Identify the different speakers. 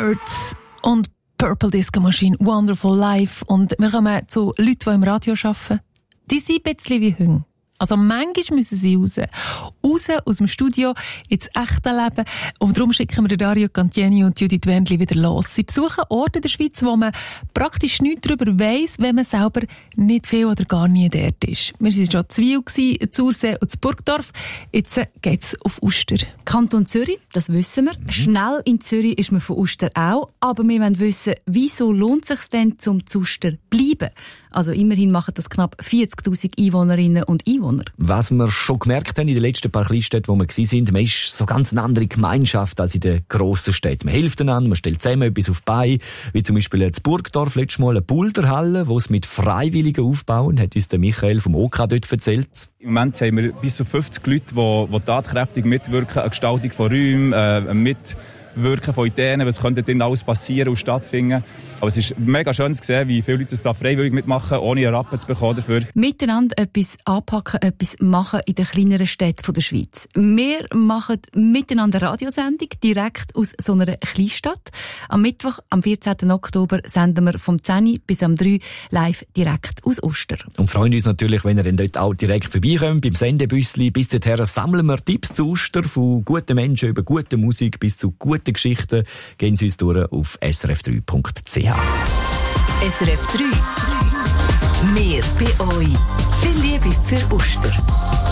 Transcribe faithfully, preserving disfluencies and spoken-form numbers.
Speaker 1: Birds und Purple Disco Machine, Wonderful Life. Und wir kommen zu Leuten, die im Radio arbeiten. Die sind ein bisschen wie Hunde. Also manchmal müssen sie raus. Raus aus dem Studio ins echte Leben. Und darum schicken wir Dario Cantieni und Judith Wendli wieder los. Sie besuchen Orte in der Schweiz, wo man praktisch nichts darüber weiss, wenn man selber nicht viel oder gar nie dort ist. Wir waren schon in Zwil, Zursee und in Burgdorf. Jetzt geht es auf Uster.
Speaker 2: Kanton Zürich, das wissen wir. Mhm. Schnell in Zürich ist man von Uster auch. Aber wir wollen wissen, wieso lohnt es sich denn, zum zu Uster zu bleiben? Also immerhin machen das knapp vierzigtausend Einwohnerinnen und Einwohner.
Speaker 3: Was wir schon gemerkt haben in den letzten paar Kleinstädten, wo wir waren, man ist so ganz eine andere Gemeinschaft als in den grossen Städten. Man hilft einander, man stellt zusammen etwas auf die Beine, wie zum Beispiel in Burgdorf letztes Mal eine Boulderhalle, die es mit Freiwilligen aufbauen, hat uns der Michael vom O K dort erzählt.
Speaker 4: Im Moment haben wir bis zu fünfzig Leute, die, die tatkräftig mitwirken an der Gestaltung von Räumen, äh, mitwirken von Ideen, was könnte denn alles passieren und stattfinden. Aber es ist mega schön zu sehen, wie viele Leute da freiwillig mitmachen, ohne einen Rappen zu bekommen dafür.
Speaker 2: Miteinander etwas anpacken, etwas machen in den kleineren Städten der Schweiz. Wir machen miteinander eine Radiosendung, direkt aus so einer Kleinstadt. Am Mittwoch, am vierzehnten Oktober, senden wir vom zehn bis am drei live direkt aus Uster.
Speaker 3: Und freuen uns natürlich, wenn ihr dann dort auch direkt vorbeikommt, beim Sendebüssli. Bis dorthin sammeln wir Tipps zu Uster, von guten Menschen über gute Musik bis zu guten Geschichten. Gehen Sie uns durch auf s r f drei punkt c h.
Speaker 5: S R F drei. Mehr bei euch. Viel Liebe für Uster.